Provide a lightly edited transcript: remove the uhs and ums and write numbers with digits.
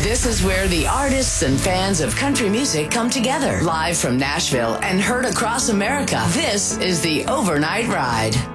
This is where the artists and fans of country music come together. Live from Nashville and heard across America, this is the Overnight Ride.